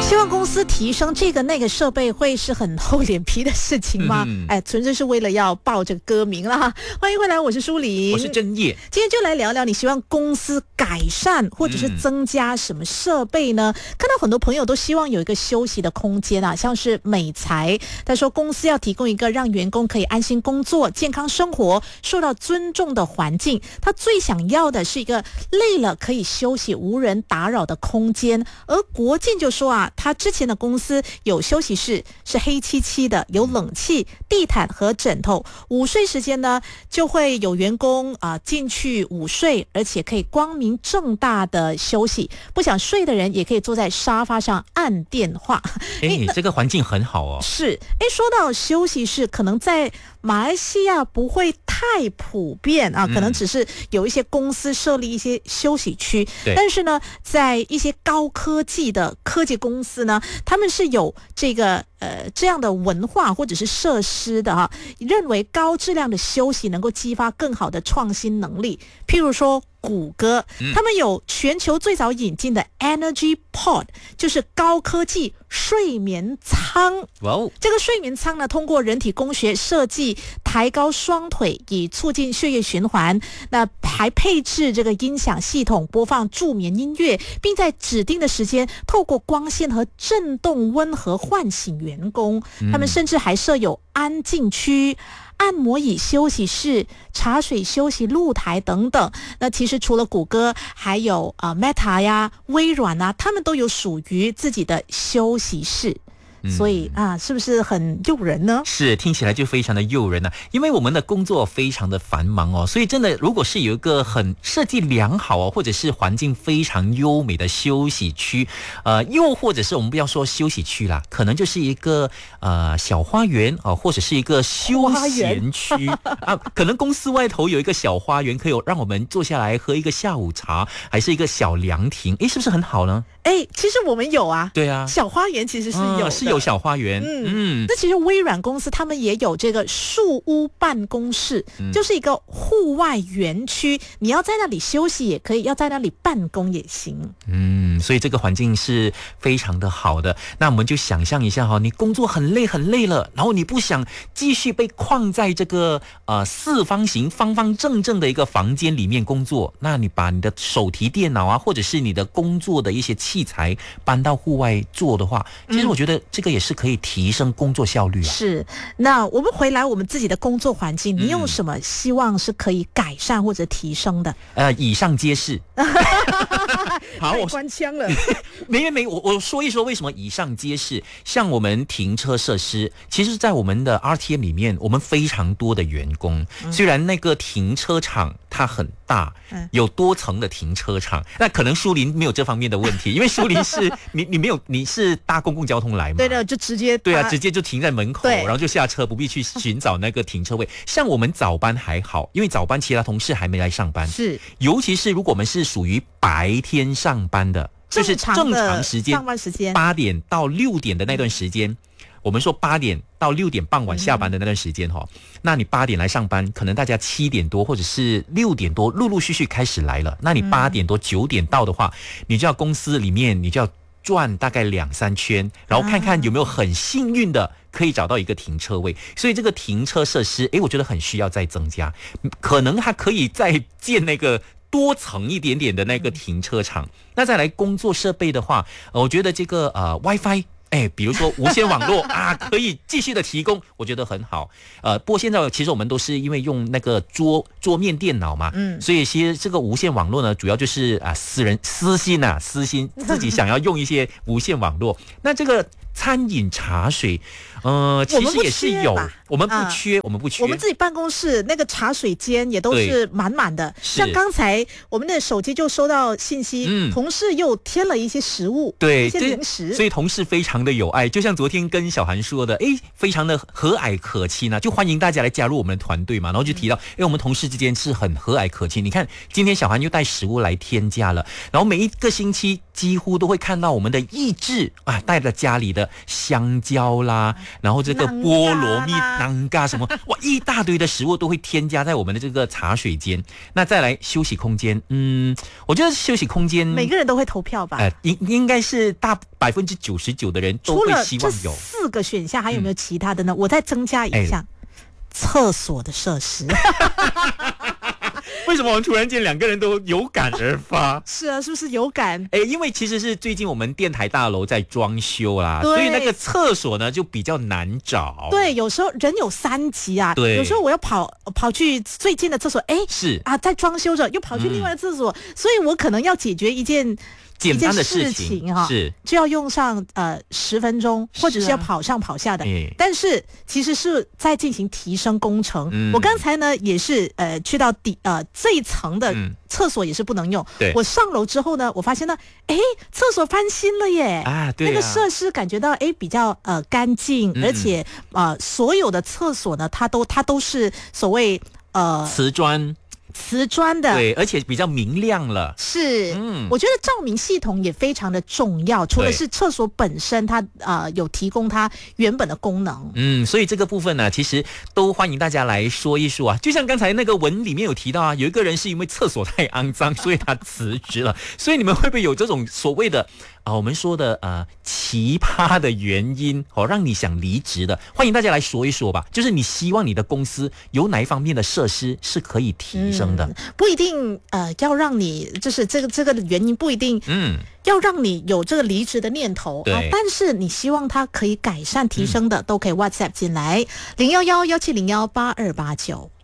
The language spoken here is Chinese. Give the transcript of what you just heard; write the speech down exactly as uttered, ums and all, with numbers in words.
希望公司提升这个那个设备会是很厚脸皮的事情吗？嗯、哎，纯粹是为了要报这个歌名啦。欢迎回来，我是舒琳， 我是真叶。 今天就来聊聊你希望公司改善或者是增加什么设备呢？嗯、看到很多朋友都希望有一个休息的空间啊，像是美才，他说公司要提供一个让员工可以安心工作、健康生活、受到尊重的环境。他最想要的是一个累了可以休息、无人打扰的空间。而国建就说啊，他之前的公司有休息室，是黑漆漆的，有冷气、地毯和枕头。午睡时间呢，就会有员工啊、呃、进去午睡，而且可以光明正大的休息。不想睡的人也可以坐在沙发上按电话。 哎，这个环境很好哦。 是，哎，说到休息室，可能在马来西亚不会太普遍啊，可能只是有一些公司设立一些休息区，嗯、但是呢，在一些高科技的科技公司呢，他们是有这个呃这样的文化或者是设施的哈，认为高质量的休息能够激发更好的创新能力。譬如说谷歌，他们有全球最早引进的 Energy Pod， 就是高科技睡眠舱。哇哦！这个睡眠舱呢，通过人体工学设计，抬高双腿以促进血液循环。那还配置这个音响系统，播放助眠音乐，并在指定的时间透过光线和震动温和唤醒员工。他们甚至还设有安静区、按摩椅休息室、茶水休息露台等等。那其实除了谷歌，还有啊、呃、Meta 呀、微软啊，他们都有属于自己的休息室。所以啊，是不是很诱人呢？ 是，听起来就非常的诱人啊。因为我们的工作非常的繁忙哦，所以真的，如果是有一个很设计良好哦，或者是环境非常优美的休息区，呃，又或者是我们不要说休息区啦，可能就是一个呃小花园哦、呃，或者是一个休闲区啊，可能公司外头有一个小花园，可以让我们坐下来喝一个下午茶，还是一个小凉亭，诶，是不是很好呢？ 哎，其实我们有啊， 对啊， 小花园其实是有的、嗯， 是有小花园。嗯嗯，那其实微软公司他们也有这个树屋办公室，嗯、就是一个户外园区，你要在那里休息也可以，要在那里办公也行。 嗯，所以这个环境是非常的好的。那我们就想象一下哈、哦，你工作很累很累了，然后你不想继续被框在这个呃四方形方方正正的一个房间里面工作，那你把你的手提电脑啊，或者是你的工作的一些器材搬到户外做的话，其实我觉得这个也是可以提升工作效率啊。 是，那我们回来我们自己的工作环境，你有什么希望是可以改善或者提升的？ 呃，以上皆是。 好，我关枪了。 没没没，我我说一说为什么以上皆是。像我们停车设施，其实在我们的 R T M 里面，我们非常多的员工。嗯、虽然那个停车场它很大，有多层的停车场，那可能舒琳没有这方面的问题，因为舒琳是你你没有你是搭公共交通来嘛？ 对的，就直接对啊，直接就停在门口，然后就下车，不必去寻找那个停车位。像我们早班还好，因为早班其他同事还没来上班， 是， 尤其是如果我们是属于白天上班的，就是正常时间， 上班时间八点到六点的那段时间。我们说八点到六点傍晚下班的那段时间哈、嗯，那你八点来上班，可能大家七点多或者是六点多陆陆续续开始来了，那你八点多九点到的话，你就要公司里面你就要转大概两三圈，然后看看有没有很幸运的可以找到一个停车位。所以这个停车设施，诶，我觉得很需要再增加，可能还可以再建那个多层一点点的那个停车场。那再来工作设备的话，呃、我觉得这个呃 WiFi。哎，比如说无线网络啊，可以继续的提供，我觉得很好。呃，不过现在其实我们都是因为用那个桌桌面电脑嘛，嗯，所以其实这个无线网络呢，主要就是啊私人私心啊，私心自己想要用一些无线网络。那这个餐饮茶水，呃，其实也是有，我们不缺，我们不缺。 我们自己办公室那个茶水间也都是满满的。像刚才我们的手机就收到信息，嗯、同事又添了一些食物， 对， 一些零食， 所以同事非常的有爱。就像昨天跟小韩说的，哎，非常的和蔼可亲啊，就欢迎大家来加入我们的团队嘛。然后就提到，哎、嗯，我们同事之间是很和蔼可亲。你看，今天小韩又带食物来添加了，然后每一个星期几乎都会看到我们的益智啊，带着家里的香蕉啦，然后这个菠萝蜜、南嘎什么，哇，一大堆的食物都会添加在我们的这个茶水间。那再来休息空间，嗯，我觉得休息空间每个人都会投票吧？ 呃，应应该是大百分之九十九的人都会希望有。 四个选项还有没有其他的呢？嗯、我再增加一项。厕所的设施。 为什么我们突然间两个人都有感而发？ 是啊，是不是有感？ 哎，因为其实是最近我们电台大楼在装修啦，所以那个厕所呢就比较难找。 对，有时候人有三急啊，对，有时候我要跑跑去最近的厕所，哎， 是啊，在装修着，又跑去另外的厕所，嗯、所以我可能要解决一件。 简单的事情哈， 是就要用上呃十分钟，或者是要跑上跑下的。 啊、 但是其实是在进行提升工程。嗯、我刚才呢也是呃去到底呃这一层的厕所也是不能用。 对、嗯， 我上楼之后呢，我发现呢，哎，厕所翻新了耶！ 啊，对啊， 那个设施感觉到哎比较呃干净，嗯、而且呃所有的厕所呢，它都它都是所谓呃瓷砖。 瓷砖的， 对，而且比较明亮了。 是，嗯，我觉得照明系统也非常的重要。除了是厕所本身它，它呃有提供它原本的功能， 嗯，所以这个部分呢，其实都欢迎大家来说一说啊。就像刚才那个文里面有提到啊，有一个人是因为厕所太肮脏，所以他辞职了。所以你们会不会有这种所谓的啊，我们说的呃奇葩的原因哦，让你想离职的？欢迎大家来说一说吧。就是你希望你的公司有哪一方面的设施是可以提升的？ 嗯、不一定呃，要让你就是这个这个原因不一定，嗯，要让你有这个离职的念头啊。但是你希望它可以改善提升的，嗯、都可以 WhatsApp 进来零幺幺幺七零幺八二八九。